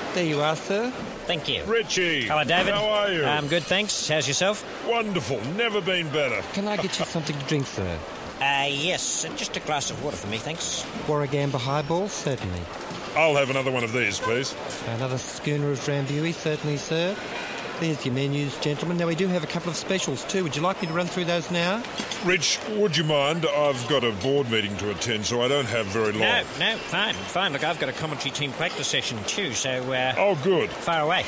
There you are, sir. Thank you. Richie. Hello, David. How are you? I'm good, thanks. How's yourself? Wonderful. Never been better. Can I get you something to drink, sir? Yes. Just a glass of water for me, thanks. Warragamba highball? Certainly. I'll have another one of these, please. Another schooner of Drambuie? Certainly, sir. There's your menus, gentlemen. Now, we do have a couple of specials, too. Would you like me to run through those now? Rich, would you mind? I've got a board meeting to attend, so I don't have very long. No, fine. Look, I've got a commentary team practice session too, so, Oh, good. far away.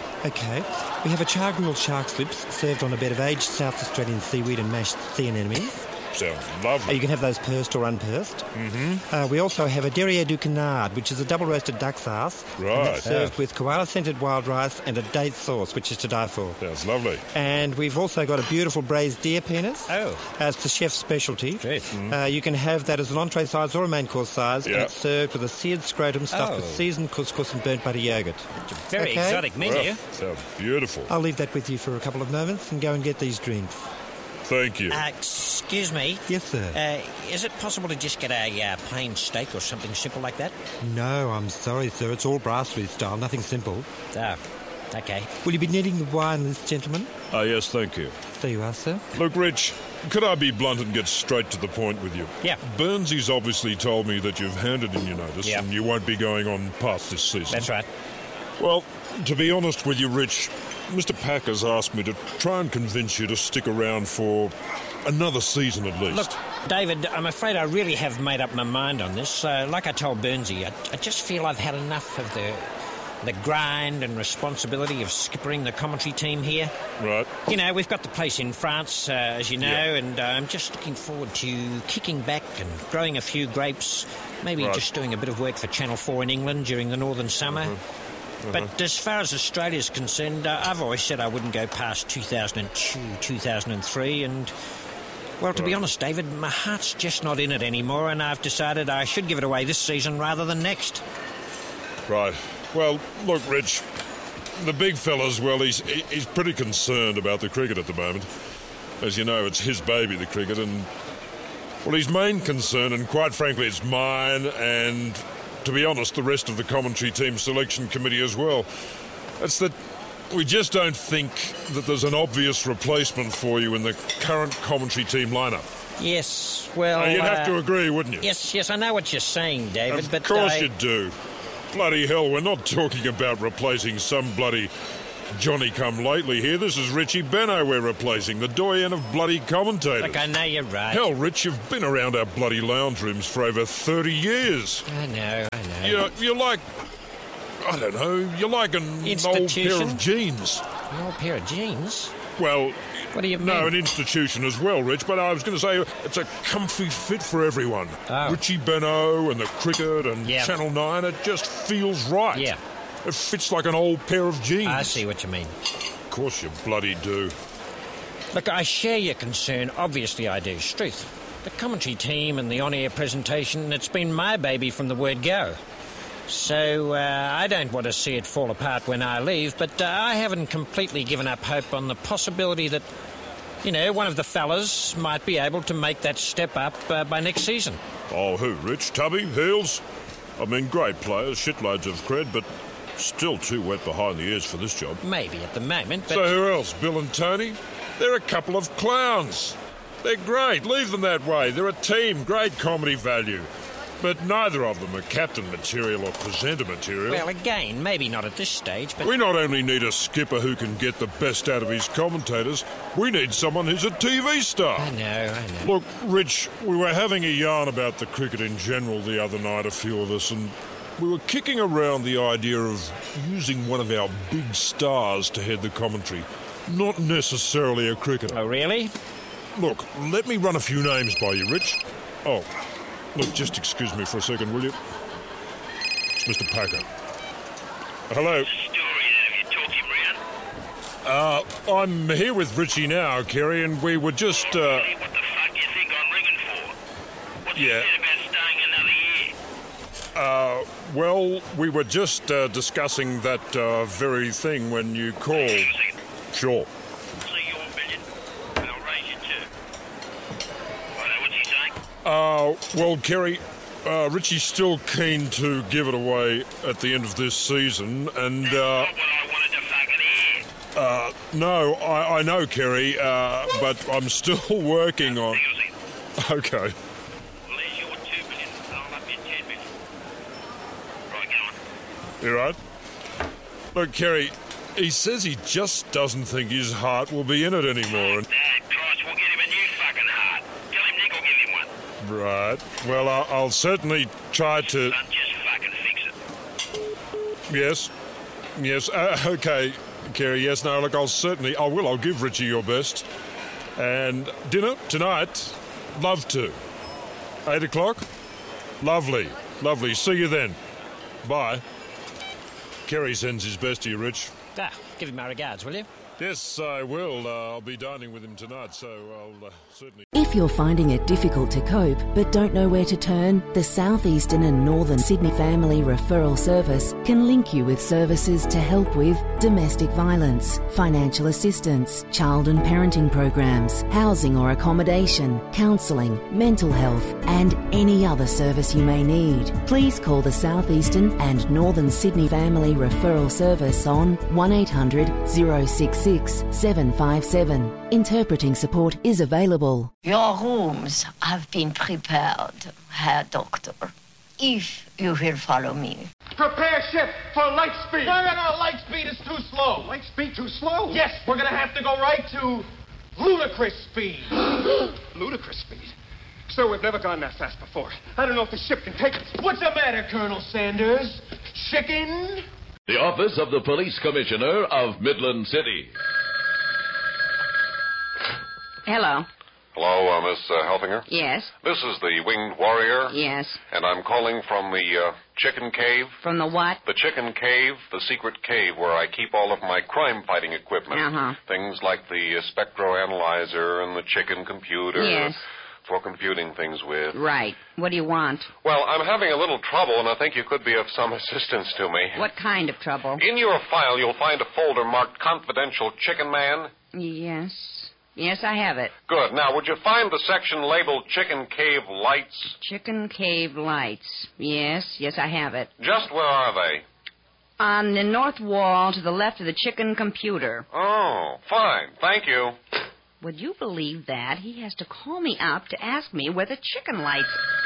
OK. We have a char-grilled shark slips served on a bed of aged South Australian seaweed and mashed sea anemones. Sounds lovely. You can have those pursed or unpursed. Mm-hmm. We also have a derriere du canard, which is a double-roasted duck's arse. Right. And that's served with koala-scented wild rice and a date sauce, which is to die for. Sounds lovely. And we've also got a beautiful braised deer penis. Oh. It's the chef's specialty. Great. You can have that as an entree size or a main course size, and it's served with a seared scrotum stuffed with seasoned couscous and burnt butter yoghurt. It's a very exotic menu. Well, sounds beautiful. I'll leave that with you for a couple of moments and go and get these drinks. Thank you. Excuse me. Yes, sir. Is it possible to just get a plain steak or something simple like that? No, I'm sorry, sir. It's all brasserie style, nothing simple. Oh, okay. Will you be needing the wine list, gentlemen? Yes, thank you. There you are, sir. Look, Rich, could I be blunt and get straight to the point with you? Yeah. Burnsy's obviously told me that you've handed in your notice and you won't be going on past this season. That's right. Well, to be honest with you, Rich, Mr. Packer's asked me to try and convince you to stick around for another season at least. Look, David, I'm afraid I really have made up my mind on this. Like I told Burnsy, I just feel I've had enough of the grind and responsibility of skippering the commentary team here. Right. You know, we've got the place in France, as you know, and I'm just looking forward to kicking back and growing a few grapes, maybe just doing a bit of work for Channel 4 in England during the northern summer. But as far as Australia's concerned, I've always said I wouldn't go past 2002, 2003, and, well, to be honest, David, my heart's just not in it anymore, and I've decided I should give it away this season rather than next. Right. Well, look, Rich, the big fella's, well, he's pretty concerned about the cricket at the moment. As you know, it's his baby, the cricket, and, well, his main concern, and quite frankly, it's mine and, to be honest, the rest of the commentary team selection committee as well. It's that we just don't think that there's an obvious replacement for you in the current commentary team lineup. Yes, well... You'd have to agree, wouldn't you? Yes, I know what you're saying, David, but... Of course you do. Bloody hell, we're not talking about replacing some bloody Johnny-come-lately here. This is Richie Benno we're replacing, the doyen of bloody commentators. Look, I know you're right. Hell, Rich, you've been around our bloody lounge rooms for over 30 years. I know. You're like... I don't know, you're like an old pair of jeans. An old pair of jeans? Well... What do you mean? No, an institution as well, Rich, but I was going to say it's a comfy fit for everyone. Oh. Richie Benno and the cricket and Channel 9, it just feels right. Yeah. It fits like an old pair of jeans. I see what you mean. Of course you bloody do. Look, I share your concern. Obviously I do. Struth. The commentary team and the on-air presentation, it's been my baby from the word go. So I don't want to see it fall apart when I leave, but I haven't completely given up hope on the possibility that, you know, one of the fellas might be able to make that step up by next season. Oh, who, Rich? Tubby? Heels? I mean, great players, shitloads of cred, but still too wet behind the ears for this job. Maybe at the moment, but... So who else? Bill and Tony? They're a couple of clowns. They're great. Leave them that way. They're a team. Great comedy value. But neither of them are captain material or presenter material. Well, again, maybe not at this stage, but... We not only need a skipper who can get the best out of his commentators, we need someone who's a TV star. I know. Look, Rich, we were having a yarn about the cricket in general the other night, a few of us, and we were kicking around the idea of using one of our big stars to head the commentary. Not necessarily a cricketer. Oh, really? Look, let me run a few names by you, Rich. Oh, look, just excuse me for a second, will you? It's Mr. Packer. Hello. I'm here with Richie now, Kerry, and we were just, What the fuck do you think I'm ringing for? What you said about staying another year? Well, we were just discussing that very thing when you called. Sure. See your million, and I'll raise you too. Righto, what's he saying? Well, Kerry, Richie's still keen to give it away at the end of this season, and... That's not what I wanted to fucking hear. No, I know, Kerry, but I'm still working on... Okay. Well, there's your 2 million. I'll up your 10 million. Right, go on. You right? Look, Kerry, he says he just doesn't think his heart will be in it anymore. And... Dad, Christ, we'll get him a new fucking heart. Tell him Nick will give him one. Right. Well, I'll certainly try to... Son, just fucking fix it. Yes. Yes. Okay, Kerry. Yes. No. Look, I'll give Richie your best. And dinner tonight. Love to. 8 o'clock. Lovely. Lovely. See you then. Bye. Kerry sends his best to you, Rich. Give him my regards, will you? Yes, I will. I'll be dining with him tonight, so I'll certainly... If you're finding it difficult to cope but don't know where to turn, the South Eastern and Northern Sydney Family Referral Service can link you with services to help with domestic violence, financial assistance, child and parenting programs, housing or accommodation, counselling, mental health and any other service you may need. Please call the South Eastern and Northern Sydney Family Referral Service on 1800 066 757. Interpreting support is available. Your rooms have been prepared, Herr Doctor, if you will follow me. Prepare ship for light speed. No, light speed is too slow. Light speed too slow? Yes, we're going to have to go right to ludicrous speed. Ludicrous speed? Sir, we've never gone that fast before. I don't know if the ship can take us. What's the matter, Colonel Sanders? Chicken? The Office of the Police Commissioner of Midland City. Hello. Hello, Miss Helfinger? Yes. This is the Winged Warrior. Yes. And I'm calling from the Chicken Cave. From the what? The Chicken Cave, the secret cave where I keep all of my crime-fighting equipment. Uh-huh. Things like the spectroanalyzer and the chicken computer. Yes. For computing things with. Right. What do you want? Well, I'm having a little trouble, and I think you could be of some assistance to me. What kind of trouble? In your file, you'll find a folder marked Confidential Chicken Man. Yes. Yes, I have it. Good. Now, would you find the section labeled Chicken Cave Lights? Chicken Cave Lights. Yes, I have it. Just where are they? On the north wall to the left of the chicken computer. Oh, fine. Thank you. Would you believe that? He has to call me up to ask me where the chicken lights...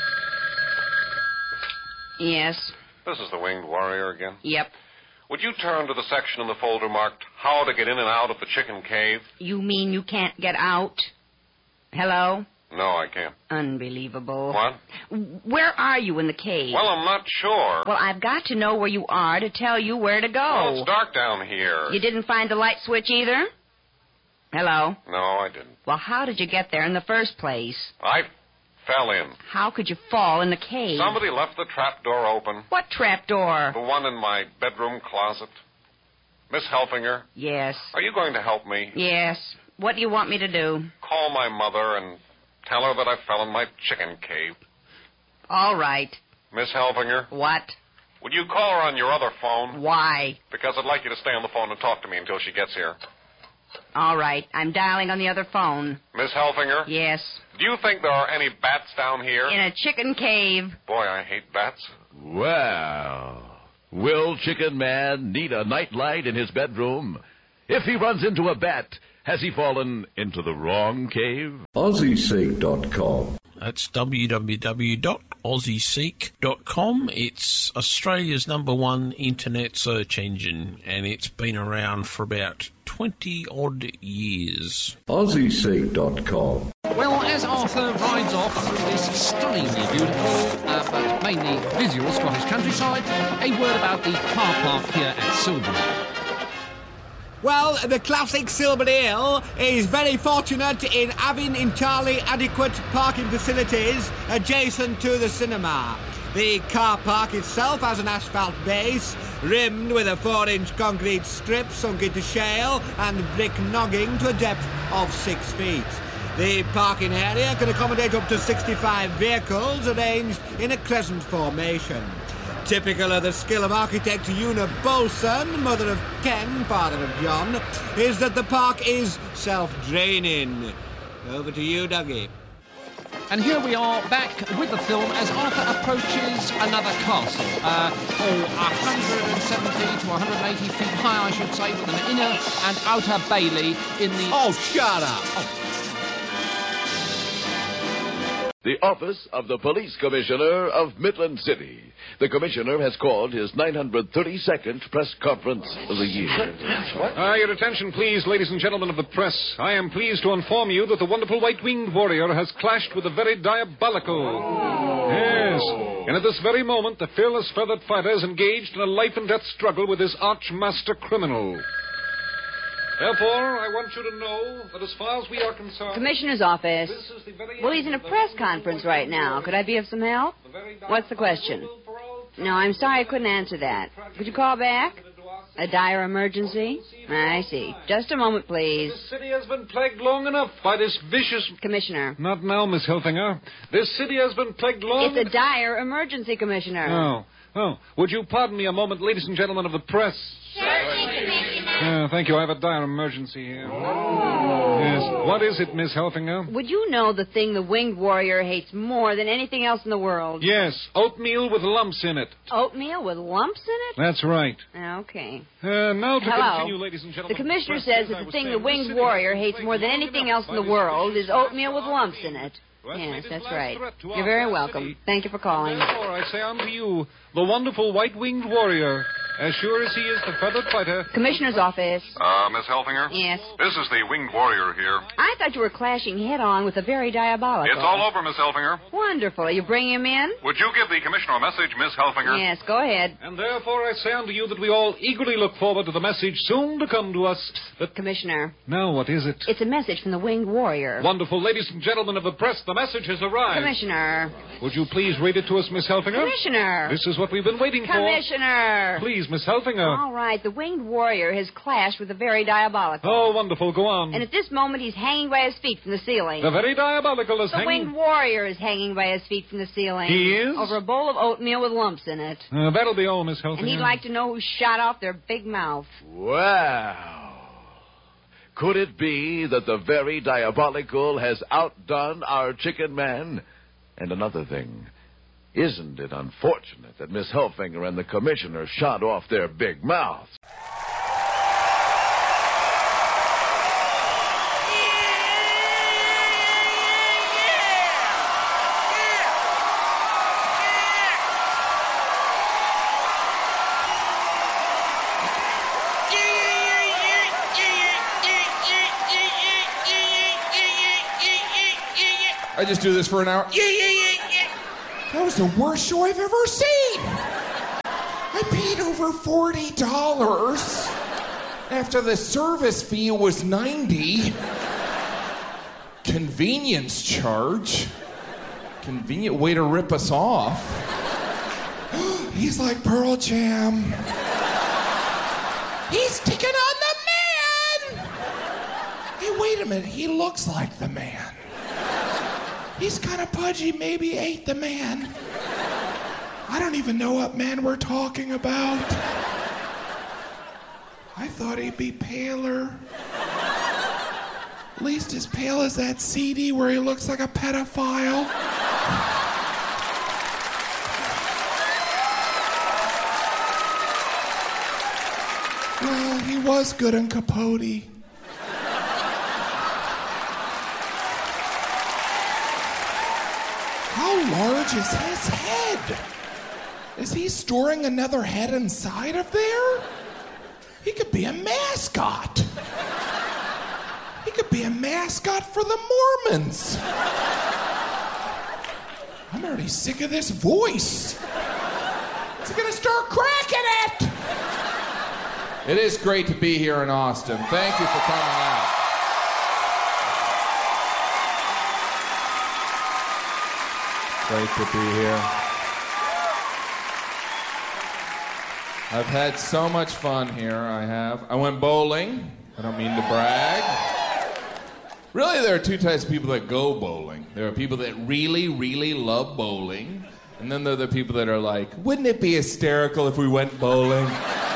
Yes. This is the Winged Warrior again? Yep. Would you turn to the section in the folder marked How to Get In and Out of the Chicken Cave? You mean you can't get out? Hello? No, I can't. Unbelievable. What? Where are you in the cave? Well, I'm not sure. Well, I've got to know where you are to tell you where to go. Well, it's dark down here. You didn't find the light switch either? Hello? No, I didn't. Well, how did you get there in the first place? I fell in. How could you fall in the cave? Somebody left the trap door open. What trap door? The one in my bedroom closet. Miss Helfinger? Yes. Are you going to help me? Yes. What do you want me to do? Call my mother and tell her that I fell in my chicken cave. All right. Miss Helfinger? What? Would you call her on your other phone? Why? Because I'd like you to stay on the phone and talk to me until she gets here. All right. I'm dialing on the other phone. Miss Helfinger? Yes. Do you think there are any bats down here? In a chicken cave. Boy, I hate bats. Well, will Chicken Man need a nightlight in his bedroom? If he runs into a bat, has he fallen into the wrong cave? AussieSeek.com. That's www.aussieseek.com. It's Australia's #1 internet search engine, and it's been around for about 20-odd years. AussieSeek.com. Well, as Arthur rides off through this stunningly beautiful, but mainly visual Scottish countryside, a word about the car park here at Silbury. Well, the classic Silbury Hill is very fortunate in having entirely adequate parking facilities adjacent to the cinema. The car park itself has an asphalt base, rimmed with a 4-inch concrete strip sunk into shale and brick nogging to a depth of 6 feet. The parking area can accommodate up to 65 vehicles arranged in a crescent formation. Typical of the skill of architect Una Bolson, mother of Ken, father of John, is that the park is self-draining. Over to you, Dougie. And here we are back with the film as Arthur approaches another castle. 170 to 180 feet high, I should say, with an inner and outer bailey in the... Oh, shut up! Oh. The office of the Police Commissioner of Midland City. The Commissioner has called his 932nd press conference of the year. Your attention, please, ladies and gentlemen of the press. I am pleased to inform you that the wonderful white-winged warrior has clashed with the very diabolical. Yes. And at this very moment, the fearless feathered fighter is engaged in a life-and-death struggle with his arch-master criminal. Therefore, I want you to know that as far as we are concerned... Commissioner's office. Well, he's in a press conference right now. Could I be of some help? What's the question? No, I'm sorry I couldn't answer that. Could you call back? A dire emergency? I see. Just a moment, please. This city has been plagued long enough by this vicious... Commissioner. Not now, Miss Helfinger. This city has been plagued long... It's a dire emergency, Commissioner. Oh. Would you pardon me a moment, ladies and gentlemen of the press? Certainly, Commissioner. Thank you. I have a dire emergency here. Yes. What is it, Miss Helfinger? Would you know the thing the winged warrior hates more than anything else in the world? Yes. Oatmeal with lumps in it. Oatmeal with lumps in it? That's right. Okay. Now to continue, ladies and gentlemen. The Commissioner says that the thing the winged warrior hates more than anything else in the world is oatmeal with lumps in it. Yes, that's right. You're very welcome. Thank you for calling. Therefore, I say unto you, the wonderful white-winged warrior, as sure as he is the feathered fighter... Commissioner's office. Miss Helfinger? Yes? This is the winged warrior here. I thought you were clashing head-on with the very diabolical. It's all over, Miss Helfinger. Wonderful. You bring him in? Would you give the Commissioner a message, Miss Helfinger? Yes, go ahead. And therefore I say unto you that we all eagerly look forward to the message soon to come to us that... Commissioner. Now, what is it? It's a message from the winged warrior. Wonderful. Ladies and gentlemen of the press, the message has arrived. Commissioner. Would you please read it to us, Miss Helfinger? Commissioner. This is what we've been waiting for. Commissioner. Please, Miss Helfinger. All right. The winged warrior has clashed with the very diabolical. Oh, wonderful. Go on. And at this moment, he's hanging by his feet from the ceiling. The very diabolical is hanging... The winged warrior is hanging by his feet from the ceiling. He is? Over a bowl of oatmeal with lumps in it. That'll be all, Miss Helfinger. And he'd like to know who shot off their big mouth. Wow. Could it be that the very diabolical has outdone our chicken man? And another thing, isn't it unfortunate that Miss Helfinger and the Commissioner shot off their big mouths? I just do this for an hour. That was the worst show I've ever seen. I paid over $40 after the service fee was $90. Convenience charge. Convenient way to rip us off. He's like Pearl Jam. He's sticking on the man. Hey, wait a minute. He looks like the man. He's kind of pudgy, maybe ate the man. I don't even know what man we're talking about. I thought he'd be paler. At least as pale as that CD where he looks like a pedophile. Well, he was good in Capote. How large is his head? Is he storing another head inside of there? He could be a mascot. He could be a mascot for the Mormons. I'm already sick of this voice. Is he gonna start cracking it? It is great to be here in Austin. Thank you for coming out. Great to be here. I've had so much fun here, I have. I went bowling. I don't mean to brag. Really, there are two types of people that go bowling. There are people that really, really love bowling. And then there are the people that are like, wouldn't it be hysterical if we went bowling?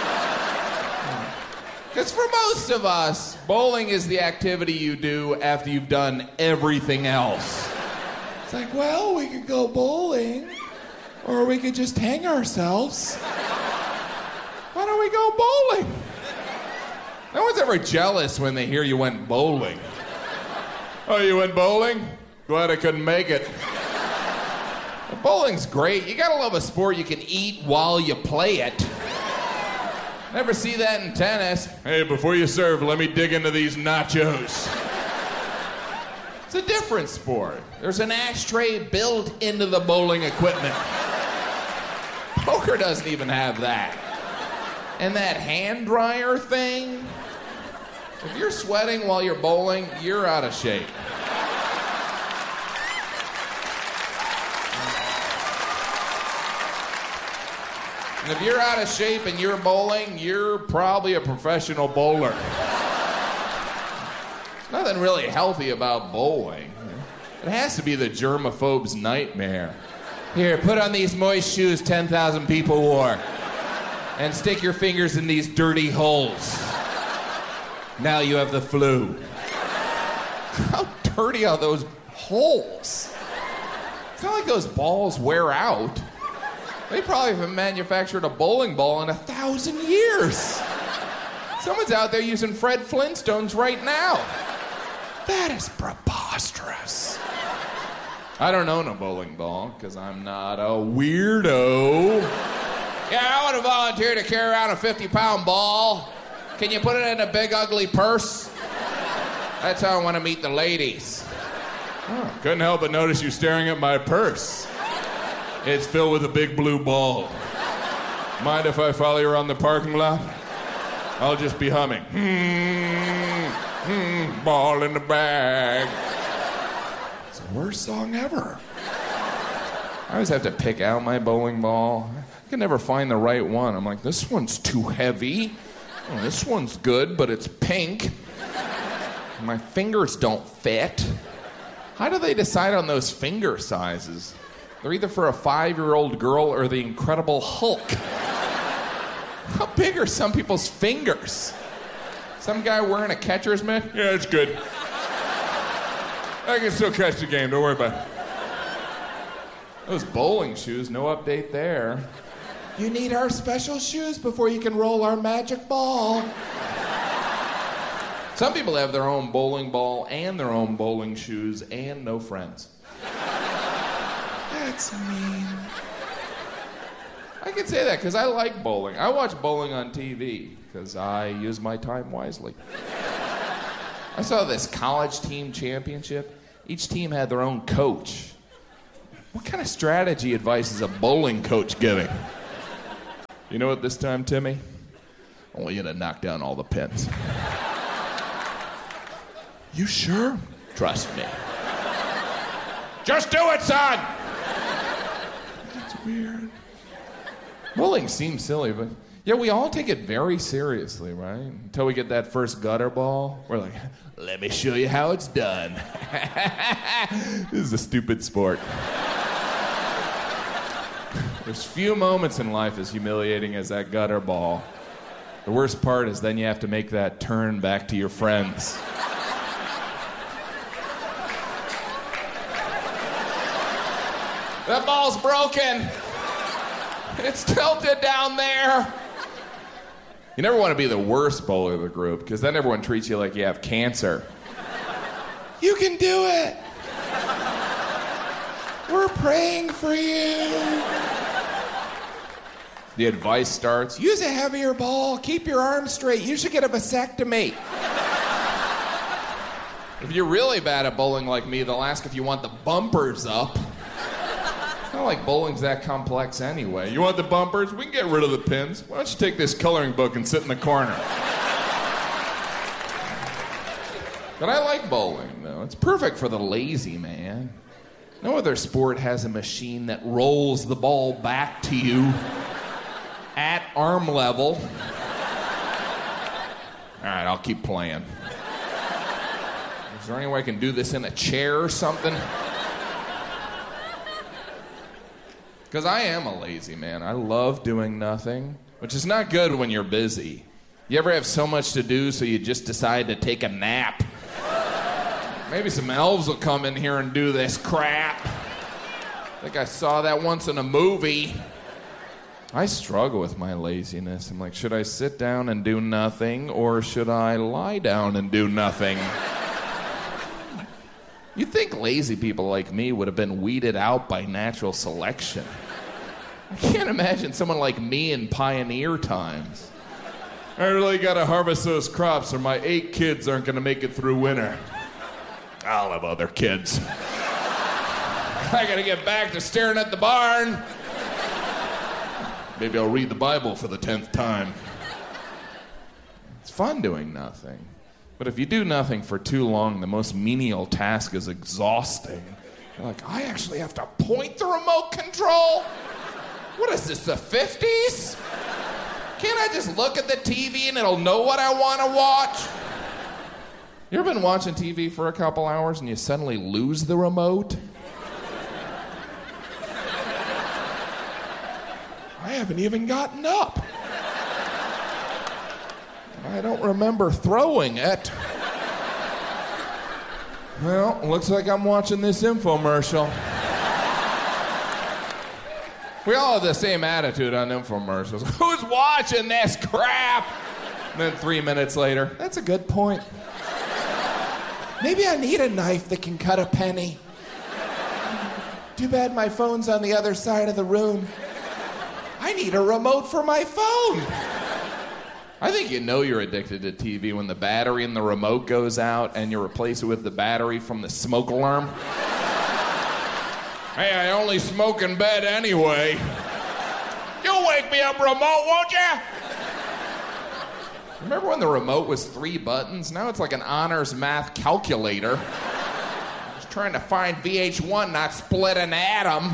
Because for most of us, bowling is the activity you do after you've done everything else. It's like, well, we could go bowling, or we could just hang ourselves. Why don't we go bowling? No one's ever jealous when they hear you went bowling. Oh, you went bowling? Glad I couldn't make it. But bowling's great. You gotta love a sport you can eat while you play it. Never see that in tennis. Hey, before you serve, let me dig into these nachos. It's a different sport. There's an ashtray built into the bowling equipment. Poker doesn't even have that. And that hand dryer thing, if you're sweating while you're bowling, you're out of shape. And if you're out of shape and you're bowling, you're probably a professional bowler. Nothing really healthy about bowling. It has to be the germaphobe's nightmare. Here, put on these moist shoes 10,000 people wore. And stick your fingers in these dirty holes. Now you have the flu. How dirty are those holes? It's not like those balls wear out. They probably haven't manufactured a bowling ball in 1,000 years. Someone's out there using Fred Flintstones right now. That is preposterous. I don't own a bowling ball because I'm not a weirdo. Yeah, I want to volunteer to carry around a 50-pound ball. Can you put it in a big, ugly purse? That's how I want to meet the ladies. Oh, couldn't help but notice you staring at my purse. It's filled with a big blue ball. Mind if I follow you around the parking lot? I'll just be humming. Ball in the bag. It's the worst song ever. I always have to pick out my bowling ball. I can never find the right one. I'm like, this one's too heavy. Oh, this one's good, but it's pink. My fingers don't fit. How do they decide on those finger sizes? They're either for a 5-year-old girl or the Incredible Hulk. How big are some people's fingers? Some guy wearing a catcher's mitt? Yeah, it's good. I can still catch the game, don't worry about it. Those bowling shoes, no update there. You need our special shoes before you can roll our magic ball. Some people have their own bowling ball and their own bowling shoes and no friends. That's mean. I can say that because I like bowling. I watch bowling on TV because I use my time wisely. I saw this college team championship. Each team had their own coach. What kind of strategy advice is a bowling coach giving? You know what this time, Timmy? I want you to knock down all the pins. You sure? Trust me. Just do it, son! That's weird. Bowling seems silly, but yeah, we all take it very seriously, right? Until we get that first gutter ball, we're like, let me show you how it's done. This is a stupid sport. There's few moments in life as humiliating as that gutter ball. The worst part is then you have to make that turn back to your friends. That ball's broken. It's tilted down there. You never want to be the worst bowler of the group, because then everyone treats you like you have cancer. You can do it. We're praying for you. The advice starts, use a heavier ball, keep your arms straight, you should get a vasectomy. If you're really bad at bowling like me, they'll ask if you want the bumpers up. It's not like bowling's that complex anyway. You want the bumpers? We can get rid of the pins. Why don't you take this coloring book and sit in the corner? But I like bowling, though. It's perfect for the lazy man. No other sport has a machine that rolls the ball back to you at arm level. All right, I'll keep playing. Is there any way I can do this in a chair or something? Because I am a lazy man. I love doing nothing, which is not good when you're busy. You ever have so much to do so you just decide to take a nap? Maybe some elves will come in here and do this crap. I think I saw that once in a movie. I struggle with my laziness. I'm like, should I sit down and do nothing, or should I lie down and do nothing? You'd think lazy people like me would have been weeded out by natural selection. I can't imagine someone like me in pioneer times. I really gotta harvest those crops or my 8 kids aren't gonna make it through winter. I'll have other kids. I gotta get back to staring at the barn. Maybe I'll read the Bible for the 10th time. It's fun doing nothing. But if you do nothing for too long, the most menial task is exhausting. You're like, I actually have to point the remote control? What is this, the 50s? Can't I just look at the TV and it'll know what I want to watch? You ever been watching TV for a couple hours and you suddenly lose the remote? I haven't even gotten up. I don't remember throwing it. Well, looks like I'm watching this infomercial. We all have the same attitude on infomercials. Who's watching this crap? And then 3 minutes later, that's a good point. Maybe I need a knife that can cut a penny. Too bad my phone's on the other side of the room. I need a remote for my phone. I think you know you're addicted to TV when the battery in the remote goes out and you replace it with the battery from the smoke alarm. Hey, I only smoke in bed anyway. You'll wake me up, remote, won't you? Remember when the remote was 3 buttons? Now it's like an honors math calculator. Just trying to find VH1, not split an atom.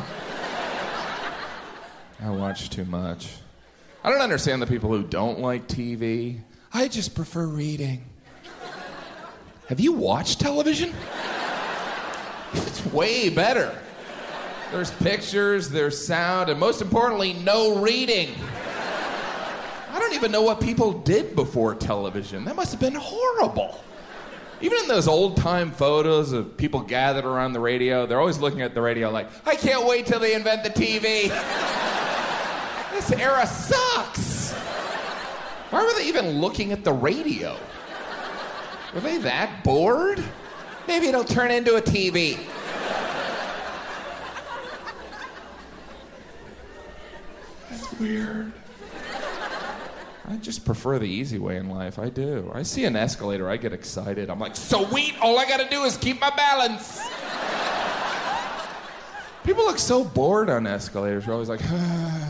I watch too much. I don't understand the people who don't like TV. I just prefer reading. Have you watched television? It's way better. There's pictures, there's sound, and most importantly, no reading. I don't even know what people did before television. That must have been horrible. Even in those old-time photos of people gathered around the radio, they're always looking at the radio like, I can't wait till they invent the TV. This era sucks. Why were they even looking at the radio? Were they that bored? Maybe it'll turn into a TV. That's weird. I just prefer the easy way in life. I do. I see an escalator, I get excited. I'm like, sweet, all I gotta do is keep my balance. People look so bored on escalators. They're always like,